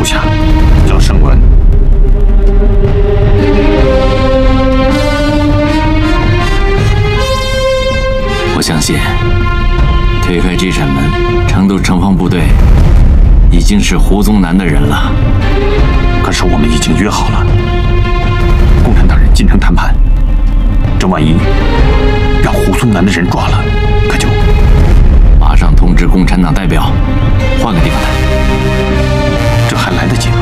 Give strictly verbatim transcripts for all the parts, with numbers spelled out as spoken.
属下，叫盛文。 我相信，推开这扇门，成都城防部队已经是胡宗南的人了。 可是我们已经约好了，共产党人进城谈判，这万一让胡宗南的人抓了，可就…… 马上通知共产党代表，换个地方谈。 这还来得及吗？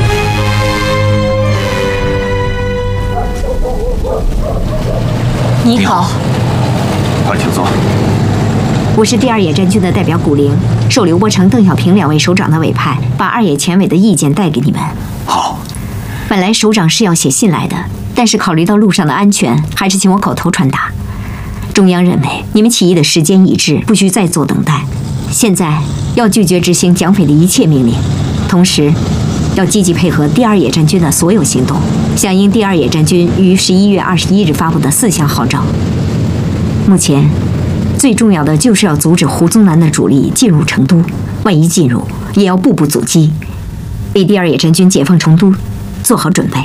你好， 快请坐。 我是第二野战军的代表古灵，受刘伯承、邓小平两位首长的委派，把二野前委的意见带给你们。 好。 本来首长是要写信来的，但是考虑到路上的安全，还是请我口头传达。中央认为你们起义的时间已至，不需再做等待。现在要拒绝执行蒋匪的一切命令，同时要积极配合第二野战军的所有行动，响应第二野战军于十一月二十一日发布的四项号召。目前最重要的就是要阻止胡宗南的主力进入成都，万一进入，也要步步阻击，为第二野战军解放成都做好准备。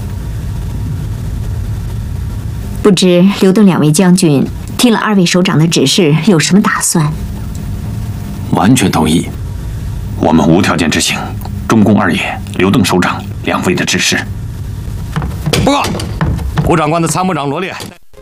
不知刘邓两位将军听了二位首长的指示，有什么打算？ 完全同意， 我们无条件执行中共二野刘邓首长两位的指示。 报告，胡长官的参谋长罗烈。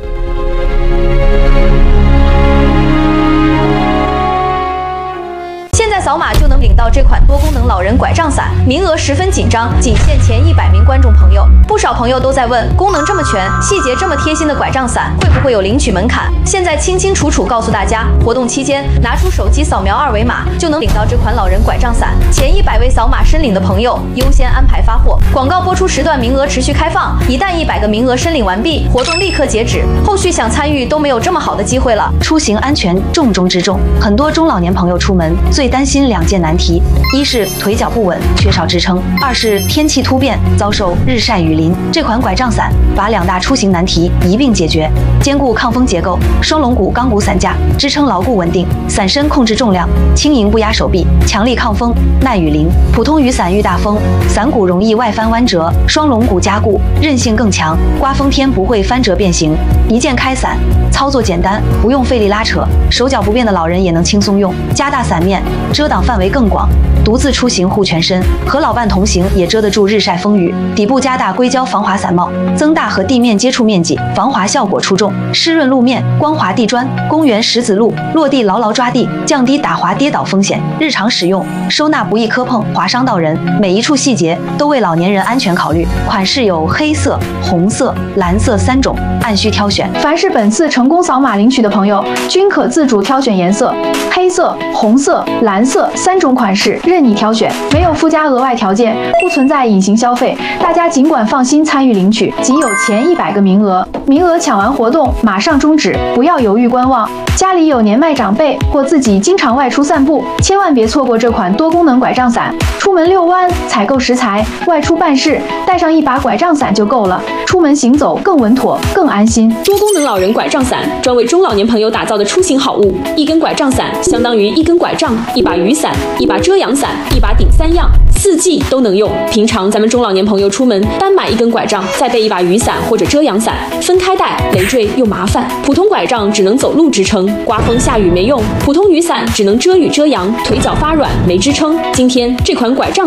现在扫码就能领到这款多功能老人拐杖伞，名额十分紧张，仅限前一百名观众朋友。不少朋友都在问，功能这么全，细节这么贴心的拐杖伞，会不会有领取门槛？现在清清楚楚告诉大家，活动期间拿出手机扫描二维码，就能领到这款老人拐杖伞。前一百位扫码申领的朋友优先安排发货。广告播出时段名额持续开放，一旦一百个名额申领完毕，活动立刻截止，后续想参与都没有这么好的机会了。 出行安全重中之重，很多中老年朋友出门最担心两件难题，一是腿脚不稳，缺少支撑；二是天气突变，遭受日晒雨淋。这款拐杖伞把两大出行难题一并解决，兼顾抗风结构，双龙骨钢骨伞架支撑牢固稳定，伞身控制重量，轻盈不压手臂，强力抗风，耐雨淋。普通雨伞遇大风，伞骨容易外翻弯折，双龙骨加固，韧性更强，刮风天不会翻折变形。一键开伞，操作简单，不用费力拉扯，手脚不便的老人也能轻松用。加大伞面，遮挡范围更广，独自出行护全身，和老伴同行也遮得住日晒风雨。底部加大硅胶防滑伞帽，增大和地面接触面积，防滑效果出众。湿润路面，光滑地砖，公园石子路，落地牢牢抓地，降低打滑跌倒风险。日常使用，收纳不易磕碰划伤到人，每一处细节都为老年人安全考虑。款式有黑色、红色、蓝色三种，按需挑选。 凡是本次成功扫码领取的朋友，均可自主挑选颜色，黑色、红色、蓝色三种款式任你挑选，没有附加额外条件，不存在隐形消费，大家尽管放心参与领取。仅有前一百个名额，名额抢完活动马上终止，不要犹豫观望。家里有年迈长辈或自己经常外出散步，千万别错过这款多功能拐杖伞。出门遛弯、采购食材、外出办事，带上一把拐杖伞就够了，出门行走更稳妥、更安心。 多功能老人拐杖伞，专为中老年朋友打造的出行好物。一根拐杖伞相当于一根拐杖、一把雨伞、一把遮阳伞、一把顶三样，四季都能用。平常咱们中老年朋友出门单买一根拐杖，再备一把雨伞或者遮阳伞，分开带累赘又麻烦。普通拐杖只能走路支撑，刮风下雨没用；普通雨伞只能遮雨遮阳，腿脚发软没支撑。今天这款拐杖